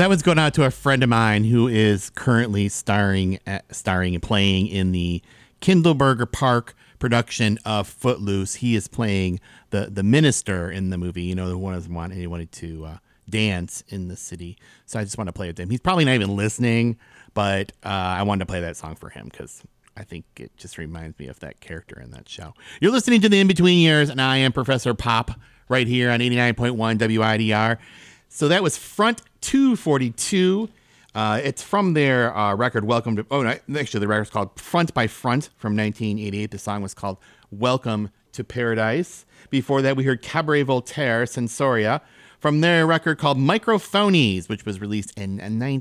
one's going out to a friend of mine who is currently starring and playing in the Kindleberger Park production of Footloose. He is playing the minister in the movie, you know, the one who wanted to dance in the city. So I just want to play it with him. He's probably not even listening, but I wanted to play that song for him because I think it just reminds me of that character in that show. You're listening to The In-Between Years, and I am Professor Pop right here on 89.1 WIDR. So that was Front 242. It's from their record Welcome to... Oh, no, actually, the record's called Front by Front from 1988. The song was called Welcome to Paradise. Before that, we heard Cabaret Voltaire, Sensoria, from their record called Microphonies, which was released in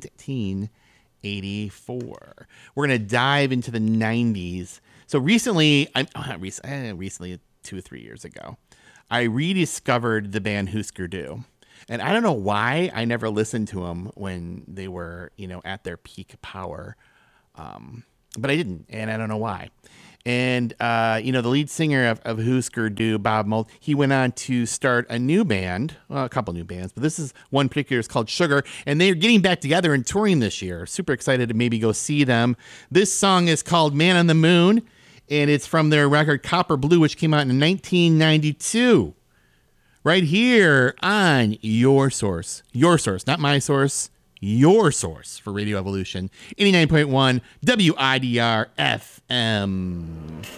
1984. We're going to dive into the 90s. So recently, recently, 2 or 3 years ago, I rediscovered the band Husker Du. And I don't know why I never listened to them when they were, you know, at their peak power. But I didn't, and I don't know why. And, you know, the lead singer of Husker Du, Bob Mould, he went on to start a new band, well, a couple new bands, but this is one particular, it's called Sugar, and they're getting back together and touring this year. Super excited to maybe go see them. This song is called Man on the Moon, and it's from their record Copper Blue, which came out in 1992. Right here on your source, not my source, your source for Radio Evolution, 89.1 WIDR FM.